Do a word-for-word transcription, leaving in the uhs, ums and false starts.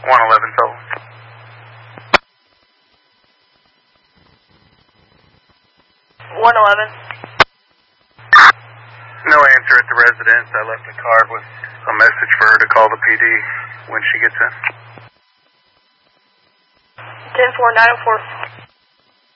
one eleven total. one eleven. No answer at the residence. I left a card with a message for her to call the P D when she gets in. ten four nine oh four.